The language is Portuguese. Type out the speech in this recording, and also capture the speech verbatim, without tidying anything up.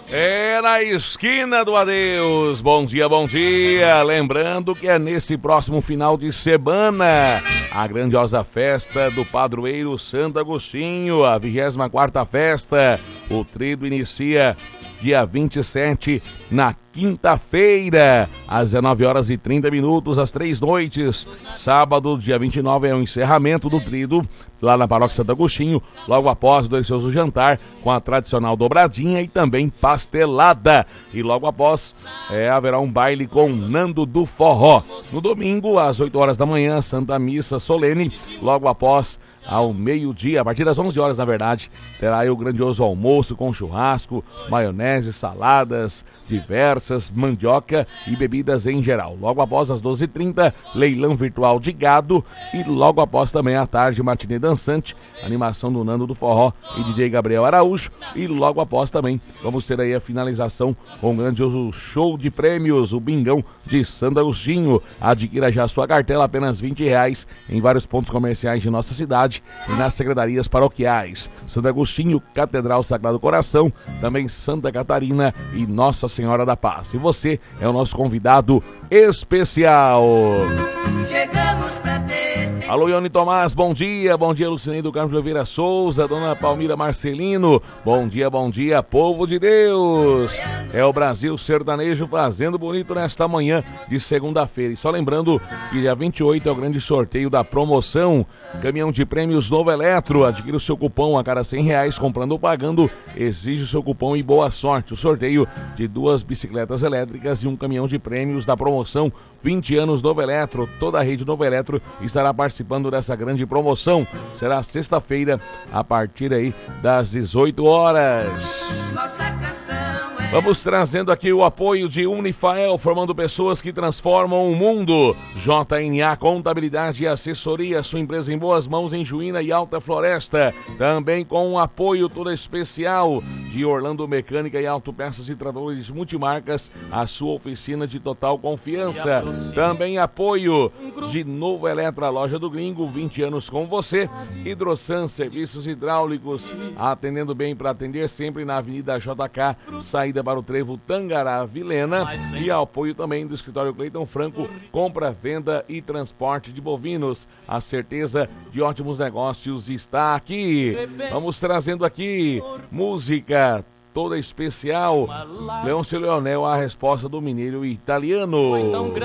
É na esquina do adeus. Bom dia, bom dia. Lembrando que é nesse próximo final de semana a grandiosa festa do padroeiro Santo Agostinho, a vigésima quarta festa. O trido inicia dia vinte e sete, na quinta-feira, às dezenove horas e trinta minutos, às três noites. Sábado, dia vinte e nove, é o encerramento do trido, lá na Paróquia Santo Agostinho, logo após o delicioso jantar, com a tradicional dobradinha e também pastelada. E logo após, é, haverá um baile com Nando do Forró. No domingo, às oito horas da manhã, Santa Missa Solene, logo após, ao meio-dia, a partir das onze horas, na verdade, terá aí o grandioso almoço com churrasco, maionese, saladas diversas, mandioca e bebidas em geral. Logo após, às doze e trinta, leilão virtual de gado e logo após também à tarde, matinê dançante, animação do Nando do Forró e D J Gabriel Araújo. E logo após também vamos ter aí a finalização com o grandioso show de prêmios, o Bingão de Santo Agostinho. Adquira já sua cartela, apenas vinte reais em vários pontos comerciais de nossa cidade e nas secretarias paroquiais. Santo Agostinho, Catedral Sagrado Coração, também Santa Catarina e Nossa Senhora da Paz. E você é o nosso convidado especial. Chegamos pra ter... Alô, Ione Tomás, bom dia. Bom dia, Lucineiro do Carmo de Oliveira Souza, Dona Palmira Marcelino. Bom dia, bom dia, povo de Deus. É o Brasil Sertanejo fazendo bonito nesta manhã de segunda-feira. E só lembrando que dia vinte e oito é o grande sorteio da promoção Caminhão de Prêmios Novo Eletro. Adquira o seu cupom a cada cem reais comprando ou pagando. Exige o seu cupom e boa sorte. O sorteio de duas bicicletas elétricas e um caminhão de prêmios da promoção vinte anos Novo Eletro. Toda a rede Novo Eletro estará participando dessa grande promoção. Será sexta-feira, a partir aí das dezoito horas. Nossa canção é... Vamos trazendo aqui o apoio de Unifael, formando pessoas que transformam o mundo. J N A Contabilidade e Assessoria, sua empresa em boas mãos em Juína e Alta Floresta. Também com um apoio todo especial de Orlando Mecânica e Autopeças e Tratores Multimarcas, a sua oficina de total confiança. Também apoio de Novo Eletra, loja do Gringo, vinte anos com você. Hidrosan, serviços hidráulicos, atendendo bem para atender sempre na Avenida J K, saída para o Trevo Tangará Vilena. E apoio também do escritório Cleiton Franco, compra, venda e transporte de bovinos. A certeza de ótimos negócios está aqui. Vamos trazendo aqui música toda especial. Leôncio Leonel, a resposta do mineiro italiano.